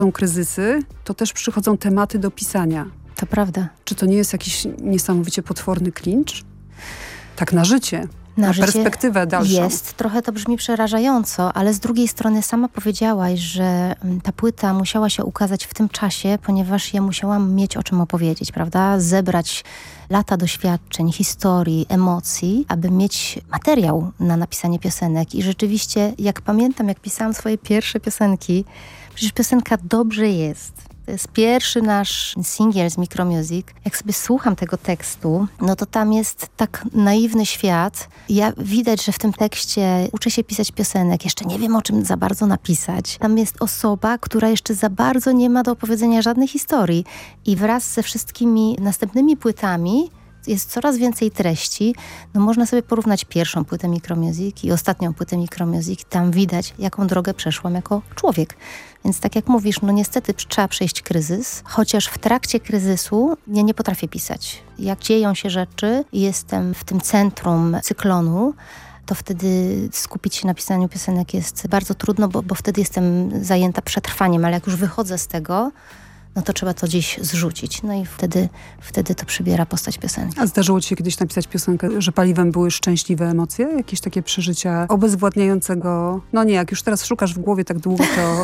Są kryzysy, to też przychodzą tematy do pisania. To prawda. Czy to nie jest jakiś niesamowicie potworny klincz? Tak na życie. Na perspektywę dalszą. Jest. Trochę to brzmi przerażająco, ale z drugiej strony sama powiedziałaś, że ta płyta musiała się ukazać w tym czasie, ponieważ ja musiałam mieć o czym opowiedzieć, prawda? Zebrać lata doświadczeń, historii, emocji, aby mieć materiał na napisanie piosenek. I rzeczywiście, jak pamiętam, jak pisałam swoje pierwsze piosenki, przecież piosenka Dobrze jest. To jest pierwszy nasz singiel z Micromusic. Jak sobie słucham tego tekstu, no to tam jest tak naiwny świat. Ja widać, że w tym tekście uczę się pisać piosenek. Jeszcze nie wiem, o czym za bardzo napisać. Tam jest osoba, która jeszcze za bardzo nie ma do opowiedzenia żadnej historii. I wraz ze wszystkimi następnymi płytami jest coraz więcej treści. No można sobie porównać pierwszą płytę Micromusic i ostatnią płytę Micromusic. Tam widać, jaką drogę przeszłam jako człowiek. Więc tak jak mówisz, no niestety trzeba przejść kryzys, chociaż w trakcie kryzysu ja nie potrafię pisać. Jak dzieją się rzeczy i jestem w tym centrum cyklonu, to wtedy skupić się na pisaniu piosenek jest bardzo trudno, bo wtedy jestem zajęta przetrwaniem, ale jak już wychodzę z tego, no to trzeba to gdzieś zrzucić. No i wtedy to przybiera postać piosenki. A zdarzyło ci się kiedyś napisać piosenkę, że paliwem były szczęśliwe emocje? Jakieś takie przeżycia obezwładniającego... No nie, jak już teraz szukasz w głowie tak długo, to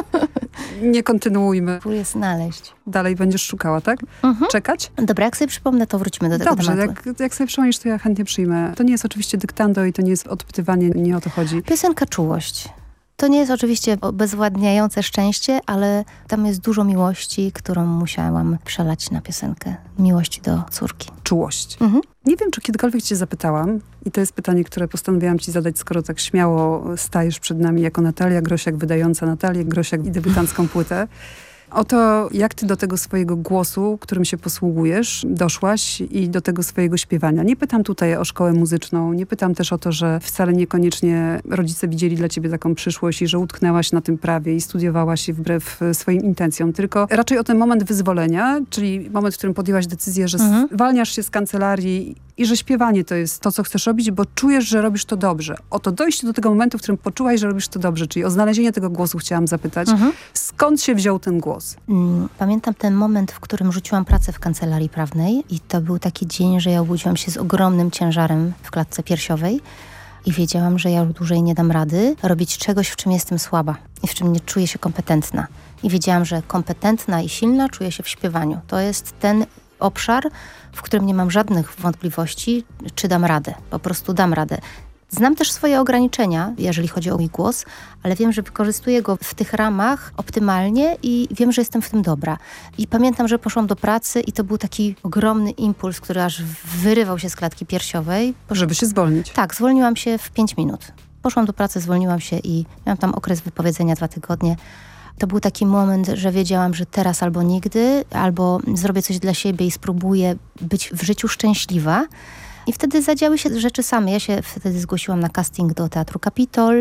nie kontynuujmy. Próbuję znaleźć. Dalej będziesz szukała, tak? Czekać? Dobra, jak sobie przypomnę, to wrócimy do tego tematu. Dobrze, jak sobie przypomnisz, to ja chętnie przyjmę. To nie jest oczywiście dyktando i to nie jest odpytywanie, nie o to chodzi. Piosenka Czułość. To nie jest oczywiście obezwładniające szczęście, ale tam jest dużo miłości, którą musiałam przelać na piosenkę. Miłość do córki. Czułość. Nie wiem, czy kiedykolwiek cię zapytałam i to jest pytanie, które postanowiłam ci zadać, skoro tak śmiało stajesz przed nami jako Natalia Grosiak, wydająca Natalię Grosiak i debiutancką płytę. O to, jak ty do tego swojego głosu, którym się posługujesz, doszłaś i do tego swojego śpiewania. Nie pytam tutaj o szkołę muzyczną, nie pytam też o to, że wcale niekoniecznie rodzice widzieli dla ciebie taką przyszłość i że utknęłaś na tym prawie i studiowałaś je wbrew swoim intencjom, tylko raczej o ten moment wyzwolenia, czyli moment, w którym podjęłaś decyzję, że zwalniasz się z kancelarii i że śpiewanie to jest to, co chcesz robić, bo czujesz, że robisz to dobrze. O to dojście do tego momentu, w którym poczułaś, że robisz to dobrze, czyli o znalezienie tego głosu chciałam zapytać. Skąd się wziął ten głos? Pamiętam ten moment, w którym rzuciłam pracę w kancelarii prawnej i to był taki dzień, że ja obudziłam się z ogromnym ciężarem w klatce piersiowej i wiedziałam, że ja już dłużej nie dam rady robić czegoś, w czym jestem słaba i w czym nie czuję się kompetentna. I wiedziałam, że kompetentna i silna czuję się w śpiewaniu. To jest ten obszar, w którym nie mam żadnych wątpliwości, czy dam radę. Po prostu dam radę. Znam też swoje ograniczenia, jeżeli chodzi o mój głos, ale wiem, że wykorzystuję go w tych ramach optymalnie i wiem, że jestem w tym dobra. I pamiętam, że poszłam do pracy i to był taki ogromny impuls, który aż wyrywał się z klatki piersiowej. Żeby się zwolnić. Tak, zwolniłam się w 5 minut. Poszłam do pracy, zwolniłam się i miałam tam okres wypowiedzenia 2 tygodnie. To był taki moment, że wiedziałam, że teraz albo nigdy, albo zrobię coś dla siebie i spróbuję być w życiu szczęśliwa. I wtedy zadziały się rzeczy same. Ja się wtedy zgłosiłam na casting do Teatru Kapitol.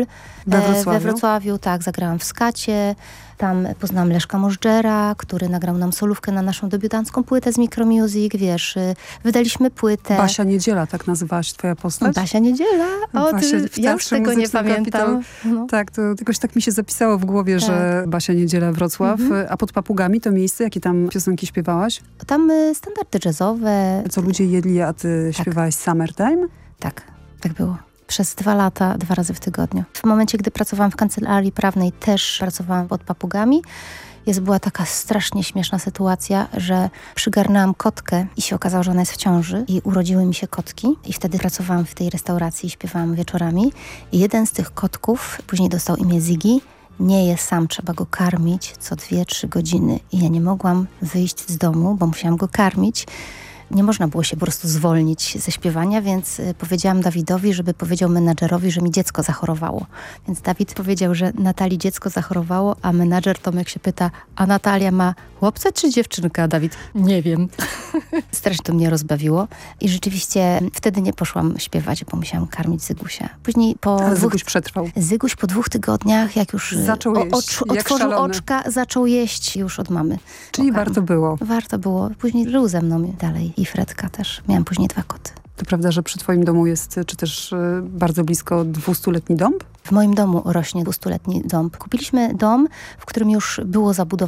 We Wrocławiu, tak, zagrałam w Skacie. Tam poznałam Leszka Możdżera, który nagrał nam solówkę na naszą debiutancką płytę z Micromusic, wiesz. Wydaliśmy płytę. Basia Niedziela, tak nazywałaś twoja postać? Basia Niedziela? O, ja już tego nie pamiętam. No. Tak, to jakoś tak mi się zapisało w głowie, tak, że Basia Niedziela Wrocław. A Pod Papugami to miejsce, jakie tam piosenki śpiewałaś? Tam standardy jazzowe. Co ludzie jedli, a ty śpiewałaś Summertime? Tak, tak było. Przez 2 lata, 2 razy w tygodniu. W momencie, gdy pracowałam w kancelarii prawnej, też pracowałam Pod Papugami. Była taka strasznie śmieszna sytuacja, że przygarnęłam kotkę i się okazało, że ona jest w ciąży i urodziły mi się kotki. I wtedy pracowałam w tej restauracji i śpiewałam wieczorami. I jeden z tych kotków później dostał imię Ziggy. Nie je sam, trzeba go karmić co 2-3 godziny. I ja nie mogłam wyjść z domu, bo musiałam go karmić. Nie można było się po prostu zwolnić ze śpiewania, więc powiedziałam Dawidowi, żeby powiedział menadżerowi, że mi dziecko zachorowało. Więc Dawid powiedział, że Natalii dziecko zachorowało, a menadżer Tomek się pyta, a Natalia ma chłopca czy dziewczynkę? A Dawid, nie wiem. Strasznie to mnie rozbawiło. I rzeczywiście wtedy nie poszłam śpiewać, bo musiałam karmić Zygusia. Później Ale Zyguś przetrwał. Zyguś po 2 tygodniach, jak już zaczął jeść, otworzył oczka, zaczął jeść już od mamy. Czyli warto było. Warto było. Później żył ze mną dalej. I Fredka też. Miałam później 2 koty. To prawda, że przy twoim domu jest, czy też bardzo blisko 200-letni dąb? W moim domu rośnie 200-letni dąb. Kupiliśmy dom, w którym już było zabudowane